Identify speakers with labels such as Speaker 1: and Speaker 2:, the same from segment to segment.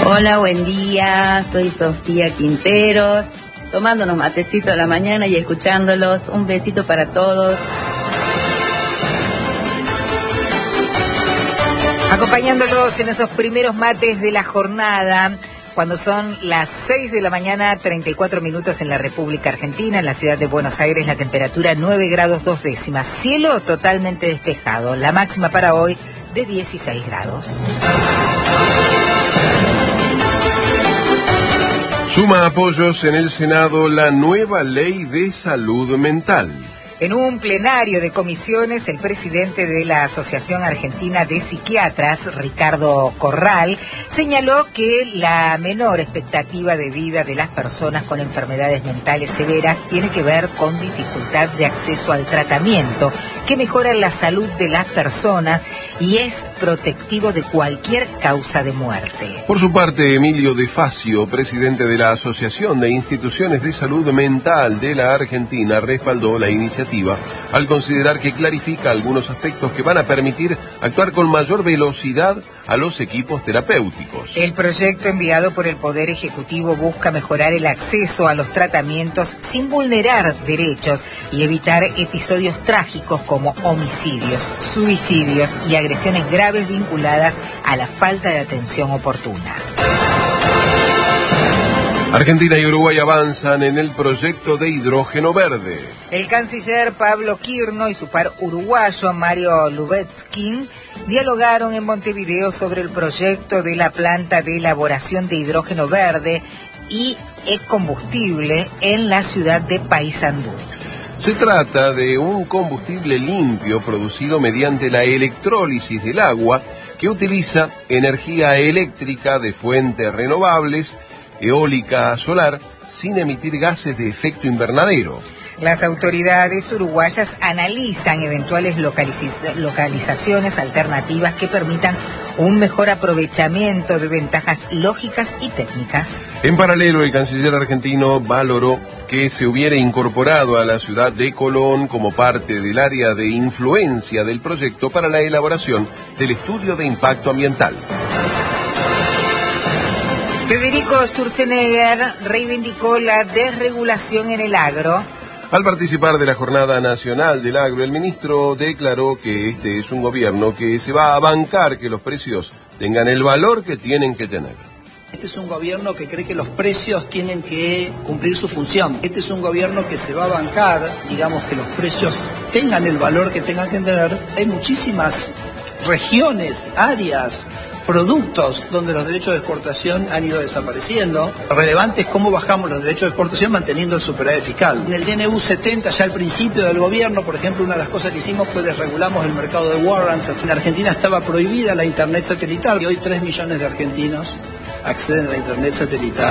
Speaker 1: Hola, buen día, soy Sofía Quinteros, tomando unos matecitos a la mañana y escuchándolos. Un besito para todos.
Speaker 2: Acompañándolos en esos primeros mates de la jornada, cuando son las 6 de la mañana, 34 minutos en la República Argentina, en la ciudad de Buenos Aires, la temperatura 9 grados 2 décimas, cielo totalmente despejado, la máxima para hoy de 16 grados.
Speaker 3: Suma apoyos en el Senado la nueva ley de salud mental.
Speaker 2: En un plenario de comisiones, el presidente de la Asociación Argentina de Psiquiatras, Ricardo Corral, señaló que la menor expectativa de vida de las personas con enfermedades mentales severas tiene que ver con dificultad de acceso al tratamiento, que mejora la salud de las personas y es protectivo de cualquier causa de muerte.
Speaker 3: Por su parte, Emilio De Facio, presidente de la Asociación de Instituciones de Salud Mental de la Argentina, respaldó la iniciativa al considerar que clarifica algunos aspectos que van a permitir actuar con mayor velocidad a los equipos terapéuticos.
Speaker 2: El proyecto enviado por el Poder Ejecutivo busca mejorar el acceso a los tratamientos sin vulnerar derechos y evitar episodios trágicos como homicidios, suicidios y agresiones graves vinculadas a la falta de atención oportuna.
Speaker 3: Argentina y Uruguay avanzan en el proyecto de hidrógeno verde.
Speaker 2: El canciller Pablo Quirno y su par uruguayo Mario Lubetskin dialogaron en Montevideo sobre el proyecto de la planta de elaboración de hidrógeno verde y e-combustible en la ciudad de Paysandú.
Speaker 3: Se trata de un combustible limpio producido mediante la electrólisis del agua que utiliza energía eléctrica de fuentes renovables, eólica, solar, sin emitir gases de efecto invernadero.
Speaker 2: Las autoridades uruguayas analizan eventuales localizaciones alternativas que permitan un mejor aprovechamiento de ventajas lógicas y técnicas.
Speaker 3: En paralelo, el canciller argentino valoró que se hubiera incorporado a la ciudad de Colón como parte del área de influencia del proyecto para la elaboración del estudio de impacto ambiental.
Speaker 2: Federico Sturzenegger reivindicó la desregulación en el agro.
Speaker 3: Al participar de la Jornada Nacional del Agro, el ministro declaró que este es un gobierno que se va a bancar que los precios tengan el valor que tienen que tener.
Speaker 4: Este es un gobierno que cree que los precios tienen que cumplir su función. Este es un gobierno que se va a bancar, digamos, que los precios tengan el valor que tengan que tener. Hay muchísimas regiones, áreas, productos donde los derechos de exportación han ido desapareciendo. Lo relevante es cómo bajamos los derechos de exportación manteniendo el superávit fiscal. En el DNU 70, ya al principio del gobierno, por ejemplo, una de las cosas que hicimos fue desregulamos el mercado de warrants. En Argentina estaba prohibida la internet satelital y hoy 3 millones de argentinos acceden a la internet satelital.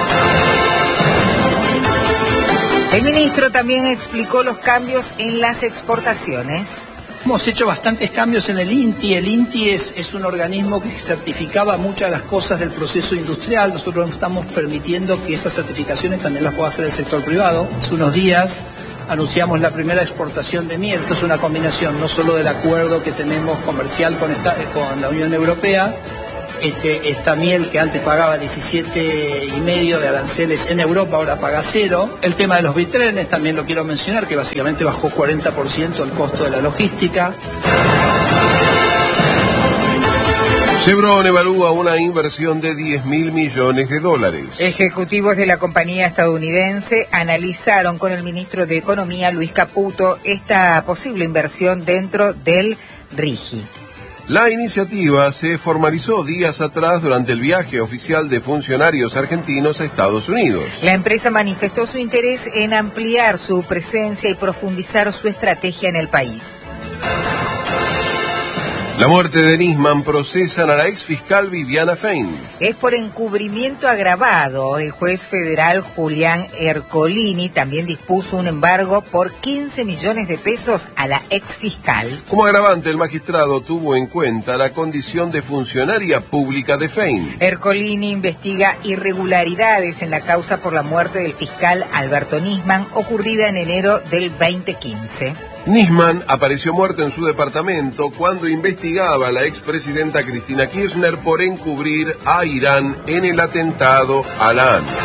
Speaker 2: El ministro también explicó los cambios en las exportaciones.
Speaker 4: Hemos hecho bastantes cambios en el INTI. El INTI es un organismo que certificaba muchas de las cosas del proceso industrial. Nosotros estamos permitiendo que esas certificaciones también las pueda hacer el sector privado. Hace unos días anunciamos la primera exportación de miel. Esto es una combinación no solo del acuerdo que tenemos comercial con la Unión Europea. Esta miel que antes pagaba 17,5 de aranceles en Europa, ahora paga 0. El tema de los bitrenes también lo quiero mencionar, que básicamente bajó 40% el costo de la logística.
Speaker 3: Chevron evalúa una inversión de $10.000 millones.
Speaker 2: Ejecutivos de la compañía estadounidense analizaron con el ministro de Economía, Luis Caputo, esta posible inversión dentro del RIGI.
Speaker 3: La iniciativa se formalizó días atrás durante el viaje oficial de funcionarios argentinos a Estados Unidos.
Speaker 2: La empresa manifestó su interés en ampliar su presencia y profundizar su estrategia en el país.
Speaker 3: La muerte de Nisman procesan a la exfiscal Viviana Fein.
Speaker 2: Es por encubrimiento agravado. El juez federal Julián Ercolini también dispuso un embargo por 15 millones de pesos a la exfiscal.
Speaker 3: Como agravante, el magistrado tuvo en cuenta la condición de funcionaria pública de Fein.
Speaker 2: Ercolini investiga irregularidades en la causa por la muerte del fiscal Alberto Nisman, ocurrida en enero del 2015.
Speaker 3: Nisman apareció muerto en su departamento cuando investigaba a la expresidenta Cristina Kirchner por encubrir a Irán en el atentado a la ANU.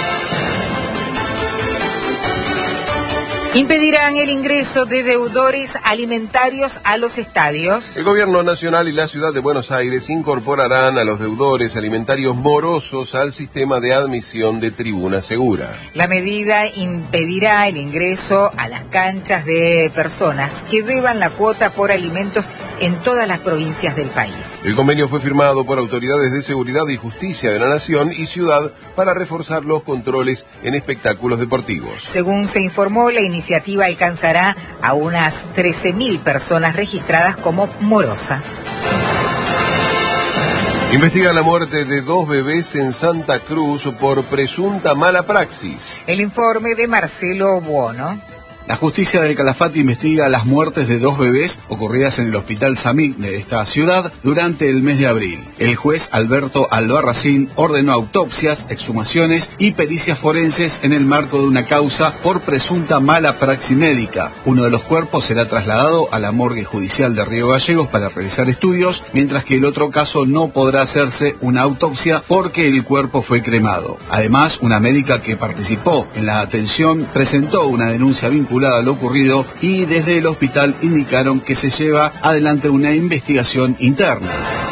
Speaker 2: Impedirán el ingreso de deudores alimentarios a los estadios.
Speaker 3: El gobierno nacional y la ciudad de Buenos Aires incorporarán a los deudores alimentarios morosos al sistema de admisión de Tribuna Segura.
Speaker 2: La medida impedirá el ingreso a las canchas de personas que deban la cuota por alimentos en todas las provincias del país.
Speaker 3: El convenio fue firmado por autoridades de seguridad y justicia de la Nación y ciudad para reforzar los controles en espectáculos deportivos.
Speaker 2: Según se informó, la iniciativa alcanzará a unas 13.000 personas registradas como morosas.
Speaker 3: Investiga la muerte de 2 bebés en Santa Cruz por presunta mala praxis.
Speaker 2: El informe de Marcelo Buono.
Speaker 5: La justicia del Calafate investiga las muertes de 2 bebés ocurridas en el Hospital Samit de esta ciudad durante el mes de abril. El juez Alberto Albarracín ordenó autopsias, exhumaciones y pericias forenses en el marco de una causa por presunta mala praxis médica. Uno de los cuerpos será trasladado a la morgue judicial de Río Gallegos para realizar estudios, mientras que el otro caso no podrá hacerse una autopsia porque el cuerpo fue cremado. Además, una médica que participó en la atención presentó una denuncia vinculada a lo ocurrido y desde el hospital indicaron que se lleva adelante una investigación interna.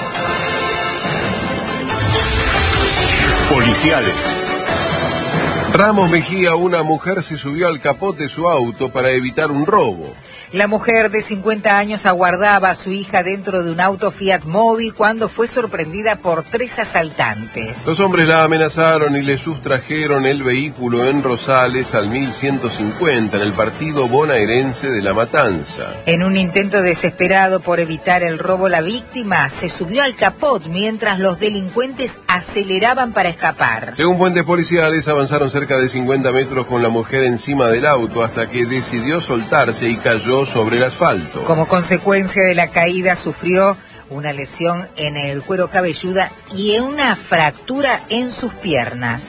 Speaker 6: Policiales.
Speaker 3: Ramos Mejía, una mujer se subió al capot de su auto para evitar un robo.
Speaker 2: La mujer de 50 años aguardaba a su hija dentro de un auto Fiat Mobi cuando fue sorprendida por 3 asaltantes.
Speaker 3: Los hombres la amenazaron y le sustrajeron el vehículo en Rosales al 1150 en el partido bonaerense de La Matanza.
Speaker 2: En un intento desesperado por evitar el robo, la víctima se subió al capot mientras los delincuentes aceleraban para escapar.
Speaker 3: Según fuentes policiales, avanzaron cerca de 50 metros con la mujer encima del auto hasta que decidió soltarse y cayó sobre el asfalto.
Speaker 2: Como consecuencia de la caída sufrió una lesión en el cuero cabelludo y una fractura en sus piernas.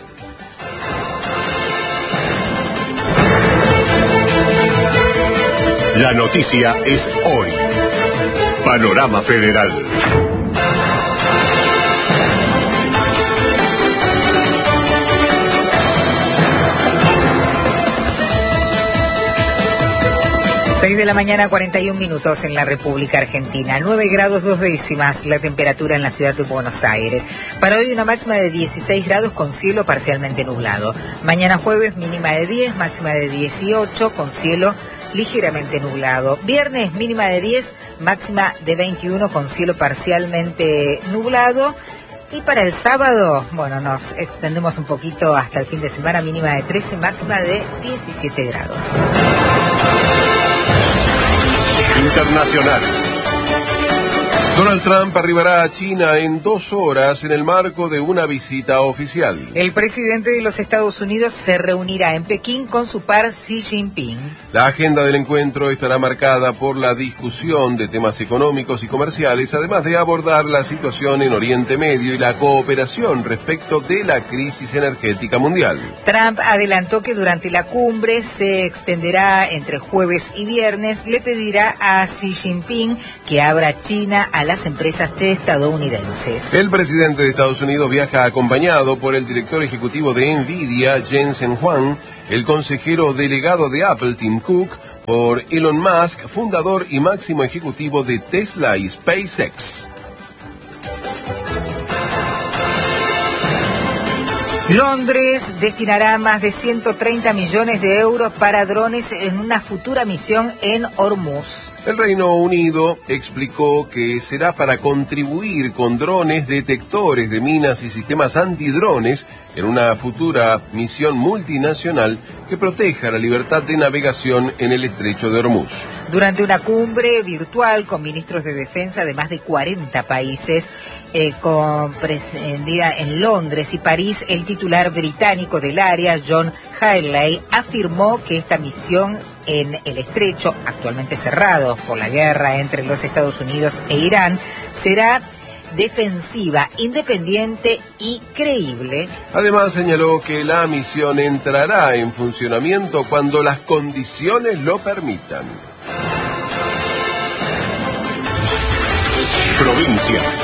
Speaker 6: La noticia es hoy. Panorama Federal.
Speaker 2: De la mañana, 41 minutos en la República Argentina, 9 grados 2 décimas la temperatura en la ciudad de Buenos Aires. Para hoy una máxima de 16 grados con cielo parcialmente nublado. Mañana jueves mínima de 10, máxima de 18 con cielo ligeramente nublado. Viernes mínima de 10, máxima de 21 con cielo parcialmente nublado. Y para el sábado, bueno, nos extendemos un poquito hasta el fin de semana, mínima de 13, máxima de 17 grados.
Speaker 6: Internacionales.
Speaker 3: Donald Trump arribará a China en 2 horas en el marco de una visita oficial.
Speaker 2: El presidente de los Estados Unidos se reunirá en Pekín con su par Xi Jinping.
Speaker 3: La agenda del encuentro estará marcada por la discusión de temas económicos y comerciales, además de abordar la situación en Oriente Medio y la cooperación respecto de la crisis energética mundial.
Speaker 2: Trump adelantó que durante la cumbre se extenderá entre jueves y viernes. Le pedirá a Xi Jinping que abra China a las empresas estadounidenses.
Speaker 3: El presidente de Estados Unidos viaja acompañado por el director ejecutivo de Nvidia, Jensen Huang, el consejero delegado de Apple, Tim Cook, por Elon Musk, fundador y máximo ejecutivo de Tesla y SpaceX.
Speaker 2: Londres destinará más de 130 millones de euros para drones en una futura misión en Hormuz.
Speaker 3: El Reino Unido explicó que será para contribuir con drones detectores de minas y sistemas antidrones en una futura misión multinacional que proteja la libertad de navegación en el estrecho de Hormuz.
Speaker 2: Durante una cumbre virtual con ministros de defensa de más de 40 países, comprendida en Londres y París, el titular británico del área, John Haley, afirmó que esta misión en el estrecho, actualmente cerrado por la guerra entre los Estados Unidos e Irán, será defensiva, independiente y creíble.
Speaker 3: Además señaló que la misión entrará en funcionamiento cuando las condiciones lo permitan.
Speaker 6: provincias.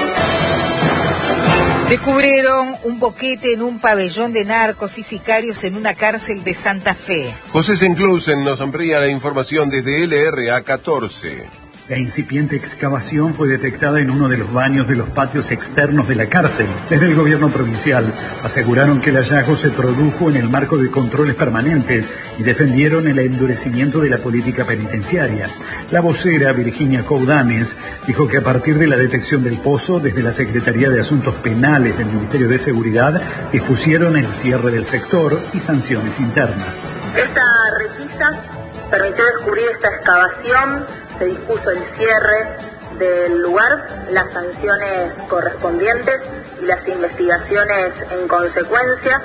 Speaker 2: Descubrieron un boquete en un pabellón de narcos y sicarios en una cárcel de Santa Fe.
Speaker 3: José Senclusen nos amplía la información desde LRA 14.
Speaker 7: La incipiente excavación fue detectada en uno de los baños de los patios externos de la cárcel. Desde el gobierno provincial aseguraron que el hallazgo se produjo en el marco de controles permanentes y defendieron el endurecimiento de la política penitenciaria. La vocera Virginia Coudames dijo que a partir de la detección del pozo, desde la Secretaría de Asuntos Penales del Ministerio de Seguridad, dispusieron el cierre del sector y sanciones internas.
Speaker 8: Esta requisa permitió descubrir esta excavación. Se dispuso el cierre del lugar, las sanciones correspondientes y las investigaciones en consecuencia.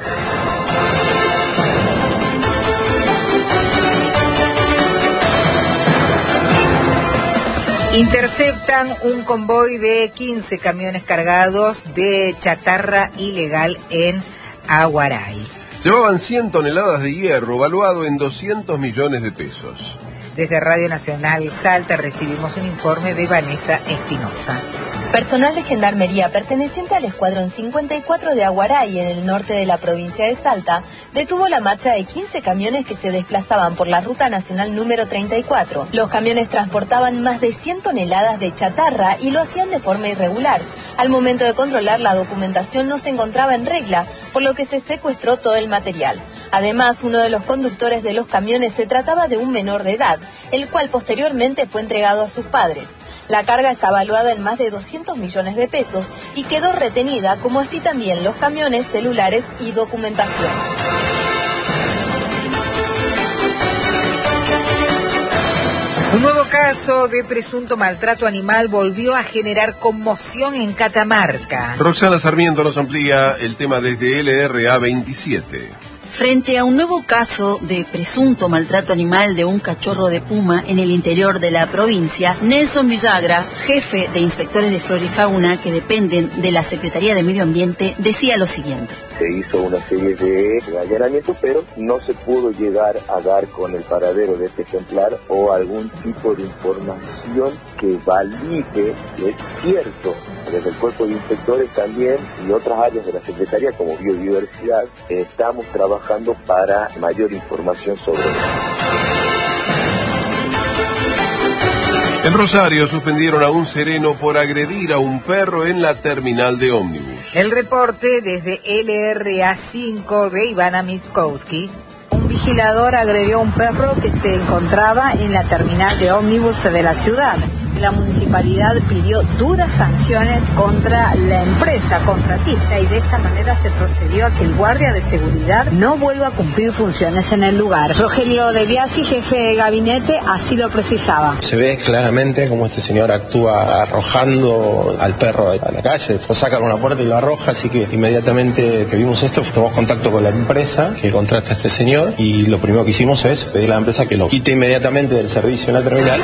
Speaker 2: Interceptan un convoy de 15 camiones cargados de chatarra ilegal en Aguaray.
Speaker 3: Llevaban 100 toneladas de hierro, valuado en 200 millones de pesos.
Speaker 2: Desde Radio Nacional Salta recibimos un informe de Vanessa Espinosa.
Speaker 9: Personal de Gendarmería perteneciente al Escuadrón 54 de Aguaray, en el norte de la provincia de Salta, detuvo la marcha de 15 camiones que se desplazaban por la Ruta Nacional número 34. Los camiones transportaban más de 100 toneladas de chatarra y lo hacían de forma irregular. Al momento de controlar, la documentación no se encontraba en regla, por lo que se secuestró todo el material. Además, uno de los conductores de los camiones se trataba de un menor de edad, el cual posteriormente fue entregado a sus padres. La carga está valuada en más de 200 millones de pesos y quedó retenida, como así también los camiones, celulares y documentación.
Speaker 2: Un nuevo caso de presunto maltrato animal volvió a generar conmoción en Catamarca.
Speaker 3: Roxana Sarmiento nos amplía el tema desde LRA 27.
Speaker 10: Frente a un nuevo caso de presunto maltrato animal de un cachorro de puma en el interior de la provincia, Nelson Villagra, jefe de inspectores de flora y fauna que dependen de la Secretaría de Medio Ambiente, decía lo siguiente.
Speaker 11: Se hizo una serie de allanamientos, pero no se pudo llegar a dar con el paradero de este ejemplar o algún tipo de información que valide que es cierto. Desde el cuerpo de inspectores también y otras áreas de la Secretaría como biodiversidad estamos trabajando para mayor información sobre esto.
Speaker 3: En Rosario suspendieron a un sereno por agredir a un perro en la terminal de ómnibus.
Speaker 2: El reporte desde LRA 5 de Ivana Miskowski.
Speaker 12: Un vigilador agredió a un perro que se encontraba en la terminal de ómnibus de la ciudad. La municipalidad pidió duras sanciones contra la empresa contratista y de esta manera se procedió a que el guardia de seguridad no vuelva a cumplir funciones en el lugar. Rogelio De Biasi, jefe de gabinete, así lo precisaba.
Speaker 13: Se ve claramente cómo este señor actúa arrojando al perro a la calle, lo saca por una puerta y lo arroja, así que inmediatamente que vimos esto, tomamos contacto con la empresa que contrata a este señor y lo primero que hicimos es pedirle a la empresa que lo quite inmediatamente del servicio en la terminal.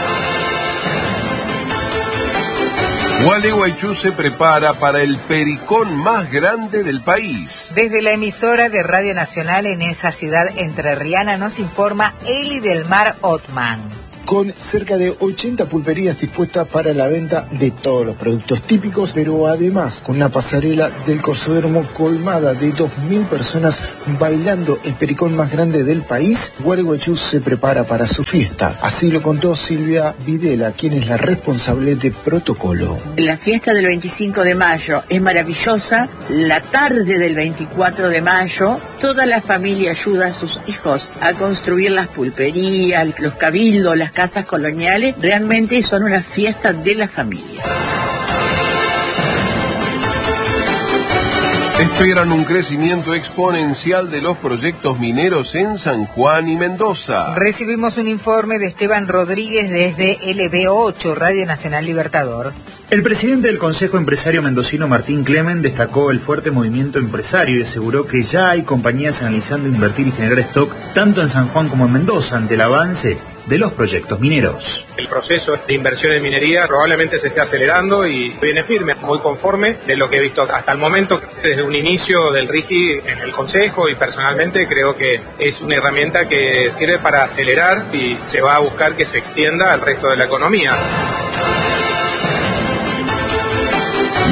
Speaker 3: Gualeguaychú se prepara para el pericón más grande del país.
Speaker 2: Desde la emisora de Radio Nacional en esa ciudad entrerriana nos informa Eli del Mar Otman.
Speaker 14: Con cerca de 80 pulperías dispuestas para la venta de todos los productos típicos, pero además con una pasarela del Corsódromo colmada de 2.000 personas bailando el pericón más grande del país, Gualeguaychú se prepara para su fiesta. Así lo contó Silvia Videla, quien es la responsable de protocolo.
Speaker 15: La fiesta del 25 de mayo es maravillosa. La tarde del 24 de mayo, toda la familia ayuda a sus hijos a construir las pulperías, los cabildos, las casas coloniales. Realmente son una fiesta de la familia.
Speaker 3: Esperan un crecimiento exponencial de los proyectos mineros en San Juan y Mendoza.
Speaker 2: Recibimos un informe de Esteban Rodríguez desde LB8, Radio Nacional Libertador.
Speaker 16: El presidente del Consejo Empresario Mendocino, Martín Clemen, destacó el fuerte movimiento empresario y aseguró que ya hay compañías analizando invertir y generar stock tanto en San Juan como en Mendoza ante el avance de los proyectos mineros.
Speaker 17: El proceso de inversión en minería probablemente se esté acelerando y viene firme, muy conforme de lo que he visto hasta el momento. Desde un inicio del RIGI en el Consejo y personalmente creo que es una herramienta que sirve para acelerar y se va a buscar que se extienda al resto de la economía.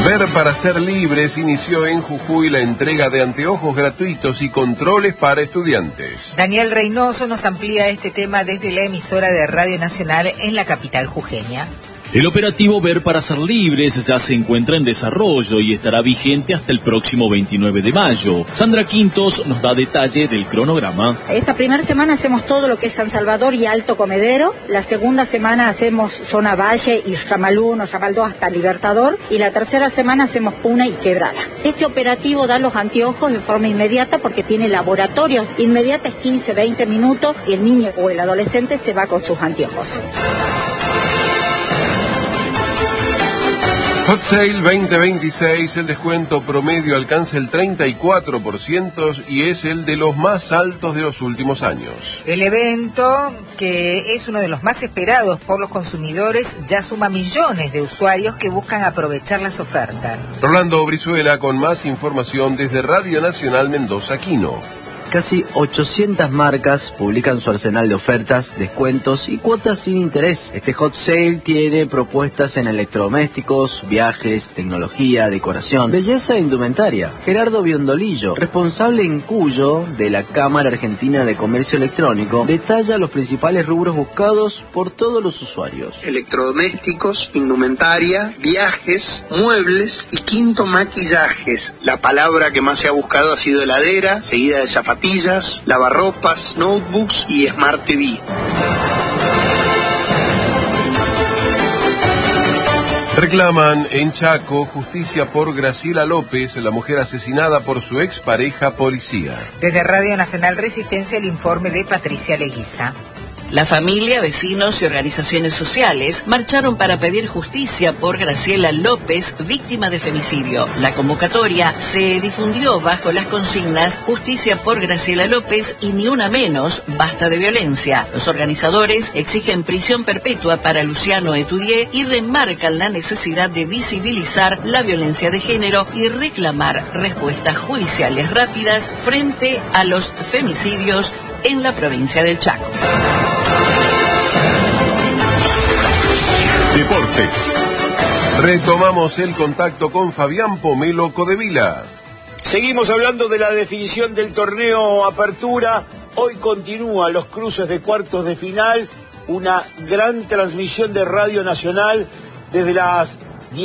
Speaker 3: Ver para ser libres inició en Jujuy la entrega de anteojos gratuitos y controles para estudiantes.
Speaker 2: Daniel Reynoso nos amplía este tema desde la emisora de Radio Nacional en la capital jujeña.
Speaker 18: El operativo Ver para ser libres ya se encuentra en desarrollo y estará vigente hasta el próximo 29 de mayo. Sandra Quintos nos da detalle del cronograma.
Speaker 19: Esta primera semana hacemos todo lo que es San Salvador y Alto Comedero. La segunda semana hacemos zona Valle y Ramalú, Ramaldó hasta Libertador. Y la tercera semana hacemos Puna y Quebrada. Este operativo da los anteojos de forma inmediata porque tiene laboratorio. Inmediata es 15-20 minutos y el niño o el adolescente se va con sus anteojos.
Speaker 3: Hot Sale 2026, el descuento promedio alcanza el 34% y es el de los más altos de los últimos años.
Speaker 2: El evento, que es uno de los más esperados por los consumidores, ya suma millones de usuarios que buscan aprovechar las ofertas.
Speaker 3: Rolando Brizuela con más información desde Radio Nacional Mendoza Quino.
Speaker 20: Casi 800 marcas publican su arsenal de ofertas, descuentos y cuotas sin interés. Este hot sale tiene propuestas en electrodomésticos, viajes, tecnología, decoración, belleza e indumentaria. Gerardo Biondolillo, responsable en Cuyo de la Cámara Argentina de Comercio Electrónico, detalla los principales rubros buscados por todos los usuarios.
Speaker 21: Electrodomésticos, indumentaria, viajes, muebles y quinto, maquillajes. La palabra que más se ha buscado ha sido heladera, seguida de zapatillas, lavarropas, notebooks y Smart TV.
Speaker 3: Reclaman en Chaco justicia por Graciela López, la mujer asesinada por su expareja policía.
Speaker 2: Desde Radio Nacional Resistencia, el informe de Patricia Leguiza.
Speaker 22: La familia, vecinos y organizaciones sociales marcharon para pedir justicia por Graciela López, víctima de femicidio. La convocatoria se difundió bajo las consignas Justicia por Graciela López y ni una menos, basta de violencia. Los organizadores exigen prisión perpetua para Luciano Etudié y remarcan la necesidad de visibilizar la violencia de género y reclamar respuestas judiciales rápidas frente a los femicidios en la provincia del Chaco.
Speaker 6: Deportes.
Speaker 3: Retomamos el contacto con Fabián Pomelo Codevila.
Speaker 23: Seguimos hablando de la definición del torneo Apertura. Hoy continúan los cruces de cuartos de final. Una gran transmisión de Radio Nacional desde las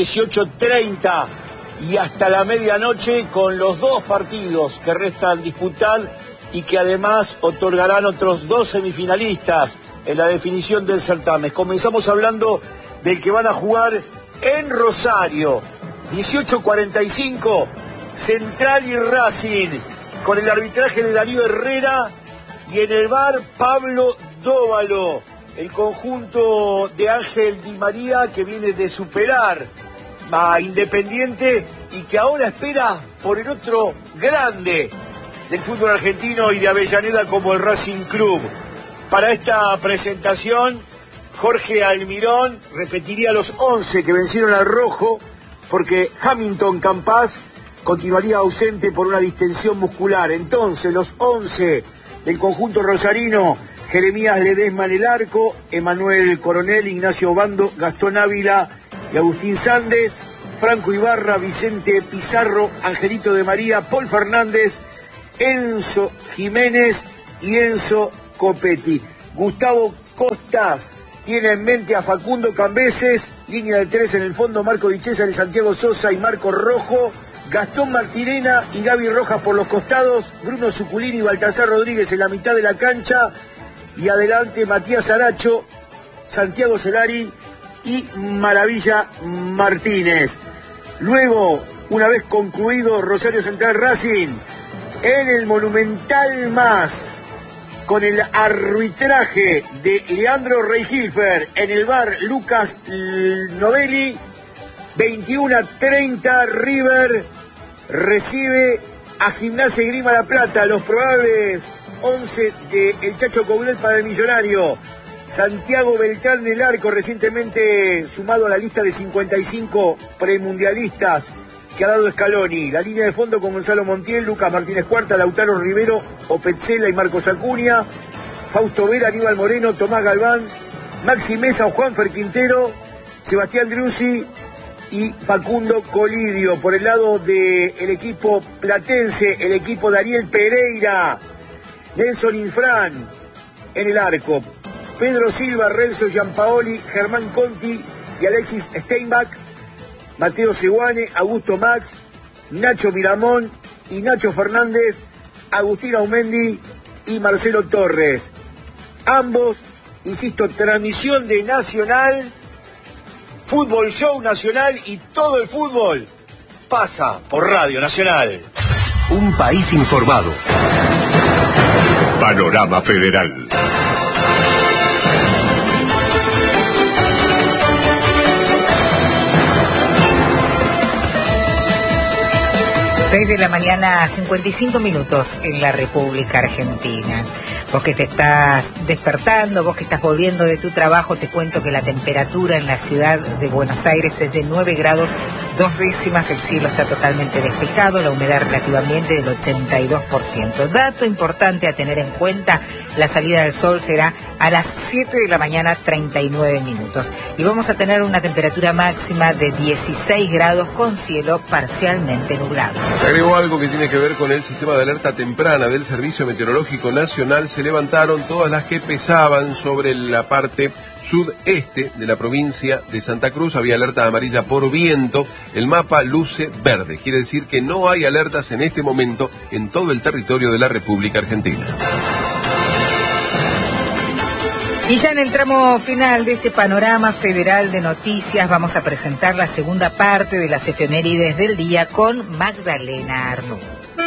Speaker 23: 18:30 y hasta la medianoche con los dos partidos que restan disputar y que además otorgarán otros dos semifinalistas en la definición del certamen. Comenzamos hablando del que van a jugar en Rosario, 18:45, Central y Racing, con el arbitraje de Darío Herrera y en el VAR Pablo Dóvalo, el conjunto de Ángel Di María que viene de superar a Independiente y que ahora espera por el otro grande del fútbol argentino y de Avellaneda como el Racing Club. Para esta presentación, Jorge Almirón repetiría los 11 que vencieron al rojo, porque Hamilton Campas continuaría ausente por una distensión muscular. Entonces, los 11 del conjunto rosarino: Jeremías Ledesma en el arco, Emanuel Coronel, Ignacio Obando, Gastón Ávila y Agustín Sández, Franco Ibarra, Vicente Pizarro, Angelito de María, Paul Fernández, Enzo Jiménez y Enzo Copetti. Gustavo Costas tiene en mente a Facundo Cambeses, línea de 3 en el fondo, Marco Di César, Santiago Sosa y Marco Rojo, Gastón Martirena y Gaby Rojas por los costados, Bruno Suculini y Baltasar Rodríguez en la mitad de la cancha, y adelante Matías Aracho, Santiago Solari y Maravilla Martínez. Luego, una vez concluido Rosario Central Racing, en el Monumental Más, con el arbitraje de Leandro Reihilfer, en el VAR Lucas Novelli, 21:30, River recibe a Gimnasia y Grima La Plata. Los probables 11 de El Chacho Coudet para el Millonario: Santiago Beltrán en el arco, recientemente sumado a la lista de 55 premundialistas que ha dado Scaloni. La línea de fondo con Gonzalo Montiel, Lucas Martínez Cuarta, Lautaro Rivero, Opetzela y Marcos Acuña, Fausto Vera, Aníbal Moreno, Tomás Galván, Maxi Mesa o Juanfer Quintero, Sebastián Driussi y Facundo Colidio. Por el lado del equipo platense, el equipo de Ariel Pereira, Nelson Infran en el arco, Pedro Silva, Renzo Giampaoli, Germán Conti y Alexis Steinbach, Mateo Seguane, Augusto Max, Nacho Miramón y Nacho Fernández, Agustín Aumendi y Marcelo Torres. Ambos, insisto, transmisión de Nacional, Fútbol Show Nacional, y todo el fútbol pasa por Radio Nacional.
Speaker 6: Un país informado. Panorama Federal.
Speaker 2: 6 de la mañana, 55 minutos en la República Argentina. Vos que te estás despertando, vos que estás volviendo de tu trabajo, te cuento que la temperatura en la ciudad de Buenos Aires es de 9 grados 2 décimas, el cielo está totalmente despejado, la humedad relativamente del 82%. Dato importante a tener en cuenta, la salida del sol será a las 7 de la mañana, 39 minutos. Y vamos a tener una temperatura máxima de 16 grados con cielo parcialmente nublado.
Speaker 3: Se agregó algo que tiene que ver con el sistema de alerta temprana del Servicio Meteorológico Nacional. Se levantaron todas las que pesaban sobre la parte sudeste de la provincia de Santa Cruz. Había alerta amarilla por viento. El mapa luce verde. Quiere decir que no hay alertas en este momento en todo el territorio de la República Argentina.
Speaker 2: Y ya en el tramo final de este panorama federal de noticias vamos a presentar la segunda parte de las efemérides del día con Magdalena Arnoux.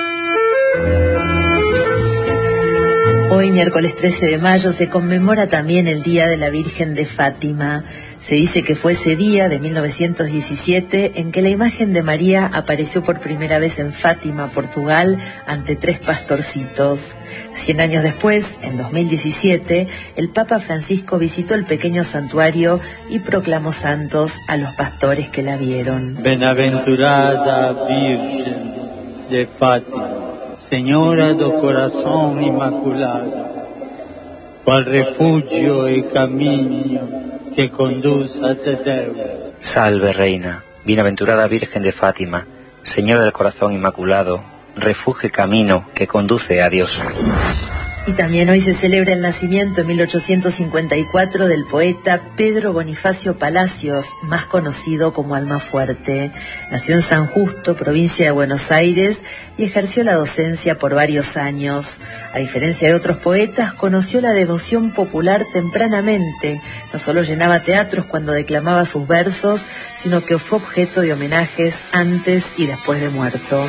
Speaker 1: Hoy, miércoles 13 de mayo, se conmemora también el Día de la Virgen de Fátima. Se dice que fue ese día de 1917 en que la imagen de María apareció por primera vez en Fátima, Portugal, ante 3 pastorcitos. 100 años después, en 2017, el Papa Francisco visitó el pequeño santuario y proclamó santos a los pastores que la vieron.
Speaker 4: Bienaventurada Virgen de Fátima, Señora do Coração Imaculado, qual refugio e caminho que conduz a Deus.
Speaker 5: Salve Reina, bienaventurada Virgen de Fátima, Señora del Corazón Inmaculado, refugio y camino que conduce a Dios.
Speaker 1: Y también hoy se celebra el nacimiento en 1854 del poeta Pedro Bonifacio Palacios, más conocido como Almafuerte. Nació en San Justo, provincia de Buenos Aires, y ejerció la docencia por varios años. A diferencia de otros poetas, conoció la devoción popular tempranamente. No solo llenaba teatros cuando declamaba sus versos, sino que fue objeto de homenajes antes y después de muerto.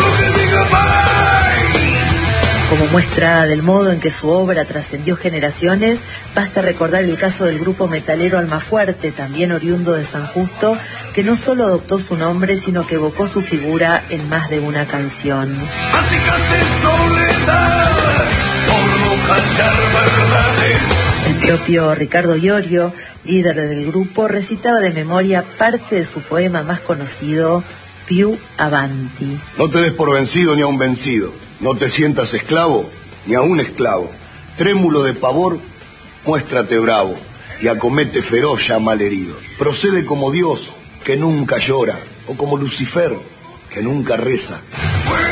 Speaker 1: Como muestra del modo en que su obra trascendió generaciones, basta recordar el caso del grupo metalero Almafuerte, también oriundo de San Justo, que no solo adoptó su nombre, sino que evocó su figura en más de una canción. El propio Ricardo Iorio, líder del grupo, recitaba de memoria parte de su poema más conocido, Più Avanti.
Speaker 24: No te des por vencido ni a un vencido. No te sientas esclavo, ni a un esclavo. Trémulo de pavor, muéstrate bravo, y acomete feroz ya malherido. Procede como Dios, que nunca llora, o como Lucifer, que nunca reza.